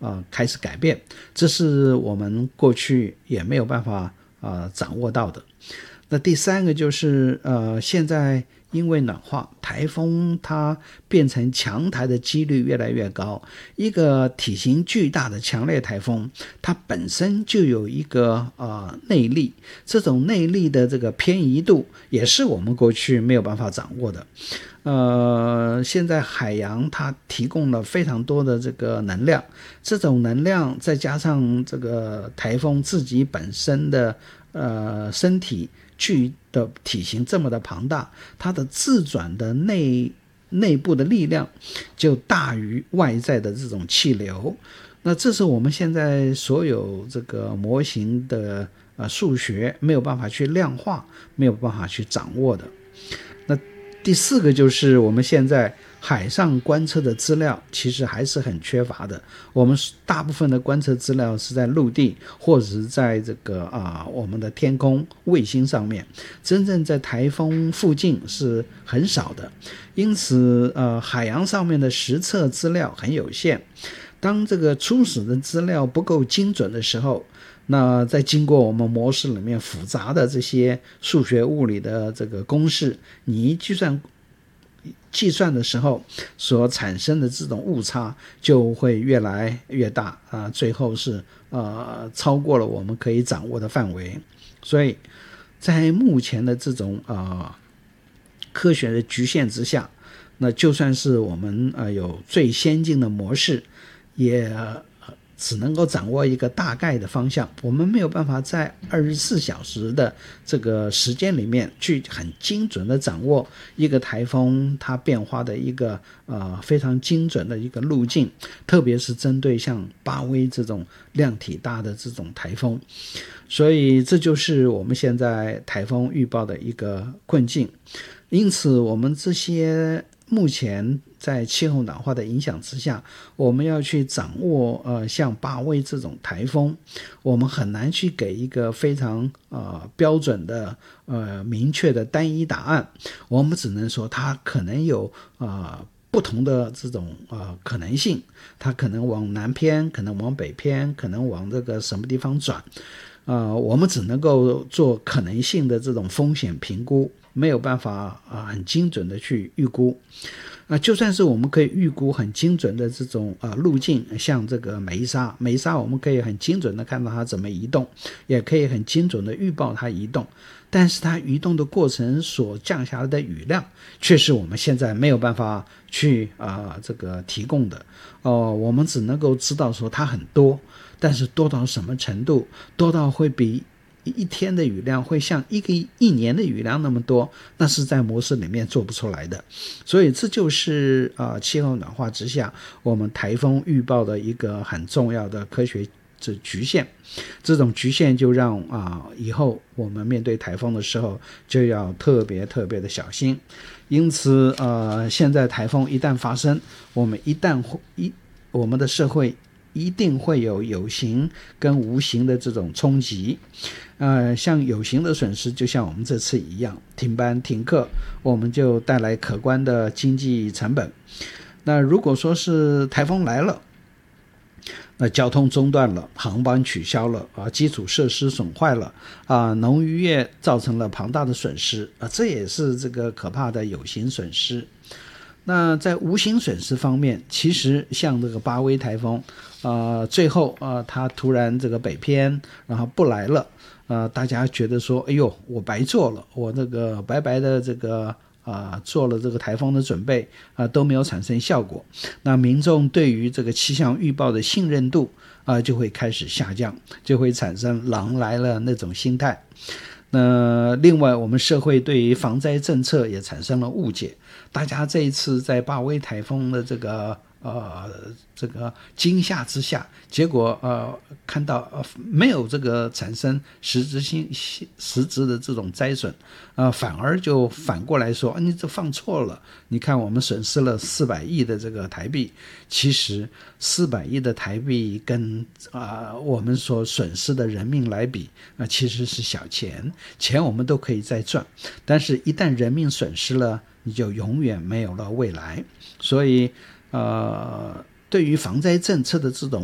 开始改变，这是我们过去也没有办法掌握到的。那第三个就是现在因为暖化，台风它变成强台的几率越来越高。一个体型巨大的强烈台风，它本身就有一个内力，这种内力的这个偏移度也是我们过去没有办法掌握的。现在海洋它提供了非常多的这个能量，这种能量再加上这个台风自己本身的身体巨的体型这么的庞大，它的自转的内部的力量就大于外在的这种气流。那这是我们现在所有这个模型的数学没有办法去量化，没有办法去掌握的。那第四个就是我们现在海上观测的资料其实还是很缺乏的，我们大部分的观测资料是在陆地或者是在这个我们的天空卫星上面，真正在台风附近是很少的，因此海洋上面的实测资料很有限。当这个初始的资料不够精准的时候，那在经过我们模式里面复杂的这些数学物理的这个公式，你一计算的时候所产生的这种误差就会越来越大最后是超过了我们可以掌握的范围。所以在目前的这种科学的局限之下，那就算是我们有最先进的模式，也只能够掌握一个大概的方向，我们没有办法在24小时的这个时间里面去很精准的掌握一个台风它变化的一个非常精准的一个路径，特别是针对像巴威这种量体大的这种台风。所以这就是我们现在台风预报的一个困境。因此我们这些目前在气候暖化的影响之下，我们要去掌握像巴威这种台风，我们很难去给一个非常标准的明确的单一答案，我们只能说它可能有不同的这种可能性，它可能往南偏，可能往北偏，可能往这个什么地方转，我们只能够做可能性的这种风险评估，没有办法很精准的去预估。就算是我们可以预估很精准的这种路径，像这个梅沙我们可以很精准的看到它怎么移动，也可以很精准的预报它移动，但是它移动的过程所降下来的雨量却是我们现在没有办法去这个提供的。我们只能够知道说它很多，但是多到什么程度，多到会比一天的雨量会像一年的雨量那么多，那是在模式里面做不出来的。所以这就是气候暖化之下我们台风预报的一个很重要的科学局限。这种局限就让以后我们面对台风的时候就要特别特别的小心。因此现在台风一旦发生，我们的社会一定会有形跟无形的这种冲击。像有形的损失就像我们这次一样，停班停课，我们就带来可观的经济成本。那如果说是台风来了，那交通中断了，航班取消了基础设施损坏了农渔业造成了庞大的损失这也是这个可怕的有形损失。那在无形损失方面，其实像这个巴威台风最后它突然这个北偏然后不来了大家觉得说哎呦我白做了，我这个白白的这个做了这个台风的准备都没有产生效果，那民众对于这个气象预报的信任度就会开始下降，就会产生狼来了那种心态。那另外我们社会对于防灾政策也产生了误解，大家这一次在巴威台风的这个惊吓之下，结果看到没有这个产生实质的这种灾损反而就反过来说你这放错了，你看我们损失了400亿的这个台币。其实400亿的台币跟我们所损失的人命来比其实是小钱我们都可以再赚，但是一旦人命损失了，你就永远没有了未来。所以对于防灾政策的这种